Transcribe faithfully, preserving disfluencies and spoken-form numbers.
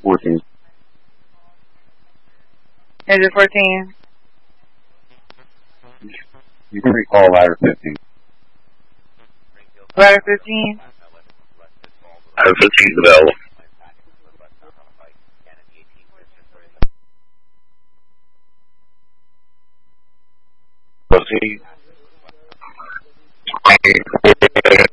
fourteen. Is it fourteen? You can recall ladder fifteen. Ladder fifteen? Ladder fifteen is available. Proceed.